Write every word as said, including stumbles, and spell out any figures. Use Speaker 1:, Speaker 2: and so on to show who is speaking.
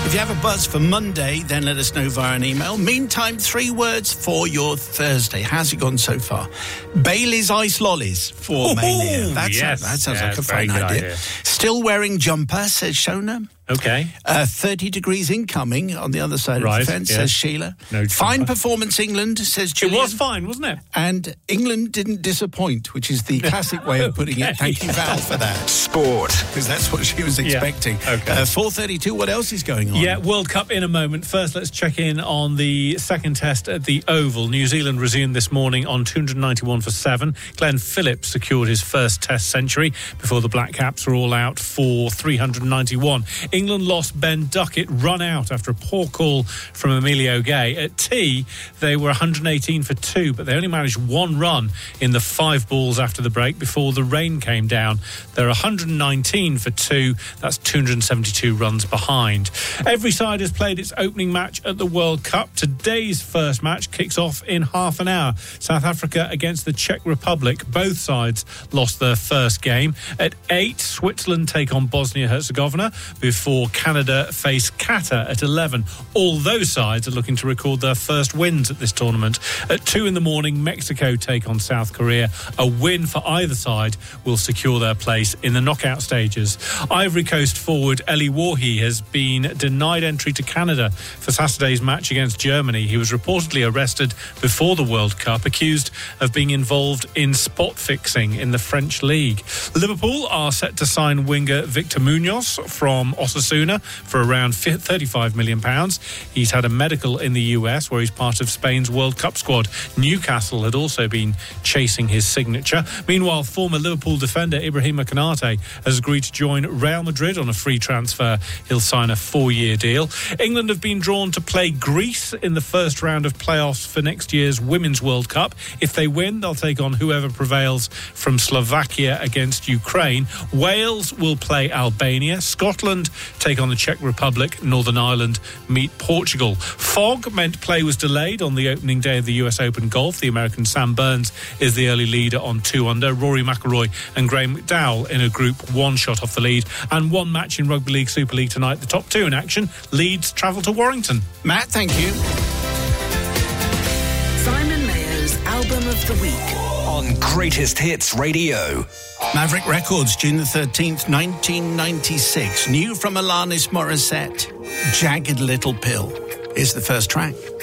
Speaker 1: If you have a buzz for Monday, then let us know via an email. Meantime, three words for your Thursday. How's it gone so far? Bailey's Ice Lollies for
Speaker 2: Ooh,
Speaker 1: Mania. That's
Speaker 2: yes.
Speaker 1: a, that sounds
Speaker 2: yeah,
Speaker 1: like a fun idea.
Speaker 2: idea.
Speaker 1: Still wearing jumper, says Shona.
Speaker 2: Okay.
Speaker 1: Uh, thirty degrees incoming on the other side
Speaker 2: right,
Speaker 1: of the fence,
Speaker 2: yes.
Speaker 1: says Sheila.
Speaker 2: No
Speaker 1: fine
Speaker 2: jumper.
Speaker 1: performance, England, says Julian.
Speaker 2: It was fine, wasn't it?
Speaker 1: And England didn't disappoint, which is the classic way of putting it. Thank you, Val, for that.
Speaker 3: Sport.
Speaker 1: Because that's what she was expecting.
Speaker 2: Yeah. Okay.
Speaker 1: Uh, four thirty-two, what else is going on?
Speaker 2: Yeah, World Cup in a moment. First, let's check in on the second test at the Oval. New Zealand resumed this morning on two hundred ninety-one for seven. Glenn Phillips secured his first test century before the Black Caps were all out for three hundred ninety-one. England lost Ben Duckett, run out after a poor call from Emilio Gay. At tea, they were one hundred eighteen for two, but they only managed one run in the five balls after the break before the rain came down. They're one hundred nineteen for two. That's two hundred seventy-two runs behind. Every side has played its opening match at the World Cup. Today's first match kicks off in half an hour. South Africa against the Czech Republic. Both sides lost their first game. At eight, Switzerland take on Bosnia-Herzegovina before Canada face Qatar at eleven. All those sides are looking to record their first wins at this tournament. At two in the morning, Mexico take on South Korea. A win for either side will secure their place in the knockout stages. Ivory Coast forward Eli Wahi has been denied entry to Canada for Saturday's match against Germany. He was reportedly arrested before the World Cup, accused of being involved in spot fixing in the French league. Liverpool are set to sign winger Victor Munoz from Osasuna for around thirty-five million pounds. He's had a medical in the U S where he's part of Spain's World Cup squad. Newcastle had also been chasing his signature. Meanwhile, former Liverpool defender Ibrahima Konate has agreed to join Real Madrid on a free transfer. He'll sign a four-year deal. England have been drawn to play Greece in the first round of playoffs for next year's Women's World Cup. If they win, they'll take on whoever prevails from Slovakia against Ukraine. Wales will play Albania. Scotland take on the Czech Republic. Northern Ireland meet Portugal. Fog meant play was delayed on the opening day of the U S Open Golf. The American Sam Burns is the early leader on two under. Rory McIlroy and Graham McDowell in a group one shot off the lead. And one match in Rugby League Super League tonight. The top two in action. Leeds travel to Warrington.
Speaker 1: Matt, thank you.
Speaker 4: Simon Mayer's Album of the Week
Speaker 3: on Greatest Hits Radio.
Speaker 1: Maverick Records, June the thirteenth, nineteen ninety-six. New from Alanis Morissette, Jagged Little Pill is the first track.